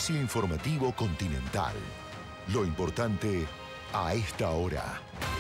Servicio informativo Continental. Lo importante a esta hora.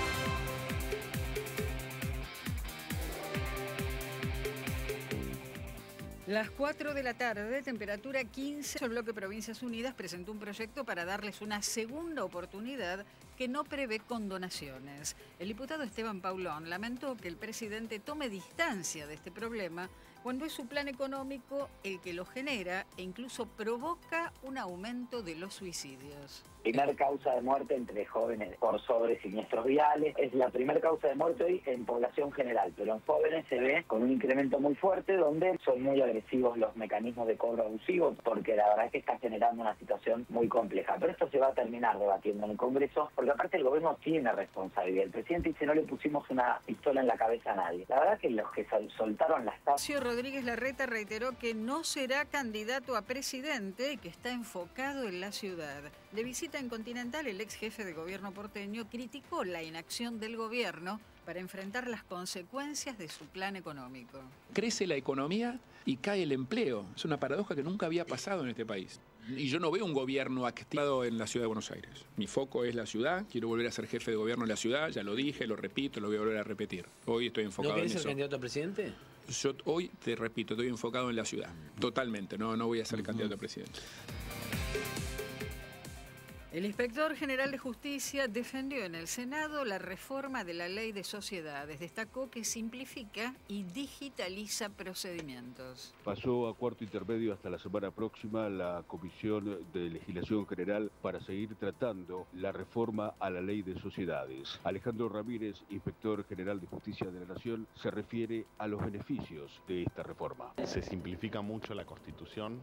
Las 4 de la tarde, temperatura 15. El bloque Provincias Unidas presentó un proyecto para darles una segunda oportunidad que no prevé condonaciones. El diputado Esteban Paulón lamentó que el presidente tome distancia de este problema cuando es su plan económico el que lo genera e incluso provoca un aumento de los suicidios. Primer causa de muerte entre jóvenes por sobre siniestros viales. Es la primera causa de muerte hoy en población general, pero en jóvenes se ve con un incremento muy fuerte donde son muy agresivos los mecanismos de cobro abusivo, porque la verdad es que está generando una situación muy compleja. Pero esto se va a terminar debatiendo en el Congreso, porque aparte el gobierno tiene responsabilidad. El presidente dice no le pusimos una pistola en la cabeza a nadie. La verdad que los que soltaron las tablas... Rodríguez Larreta reiteró que no será candidato a presidente y que está enfocado en la ciudad. De visita en Continental, el ex jefe de gobierno porteño criticó la inacción del gobierno para enfrentar las consecuencias de su plan económico. Crece la economía y cae el empleo. Es una paradoja que nunca había pasado en este país. Y yo no veo un gobierno activado en la ciudad de Buenos Aires. Mi foco es la ciudad, quiero volver a ser jefe de gobierno en la ciudad, ya lo dije, lo repito, lo voy a volver a repetir. Hoy estoy enfocado en eso. ¿No querés ser candidato a presidente? Yo hoy, te repito, estoy enfocado en la ciudad, totalmente, no voy a ser candidato a presidente. El inspector general de Justicia defendió en el Senado la reforma de la Ley de Sociedades. Destacó que simplifica y digitaliza procedimientos. Pasó a cuarto intermedio hasta la semana próxima la Comisión de Legislación General para seguir tratando la reforma a la Ley de Sociedades. Alejandro Ramírez, inspector general de Justicia de la Nación, se refiere a los beneficios de esta reforma. Se simplifica mucho la Constitución,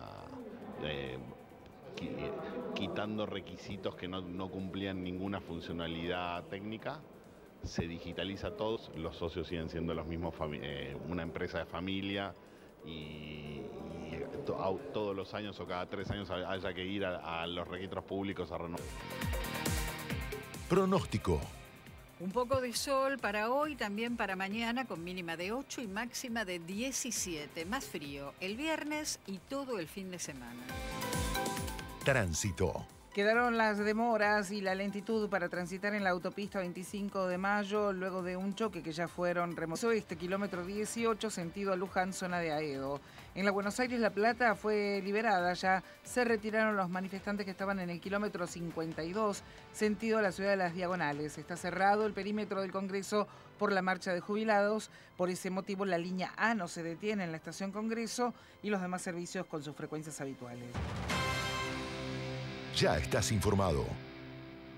quitando requisitos que no cumplían ninguna funcionalidad técnica, se digitaliza todo, los socios siguen siendo los mismos, una empresa de familia y todos los años o cada 3 años haya que ir a los registros públicos a renovar. Pronóstico. Un poco de sol para hoy, también para mañana, con mínima de 8 y máxima de 17. Más frío el viernes y todo el fin de semana. Tránsito. Quedaron las demoras y la lentitud para transitar en la autopista 25 de mayo luego de un choque que ya fueron removidos. Este kilómetro 18 sentido a Luján, zona de Aedo. En la Buenos Aires-La Plata fue liberada, ya se retiraron los manifestantes que estaban en el kilómetro 52 sentido a la ciudad de Las Diagonales. Está cerrado el perímetro del Congreso por la marcha de jubilados. Por ese motivo la línea A no se detiene en la estación Congreso y los demás servicios con sus frecuencias habituales. Ya estás informado.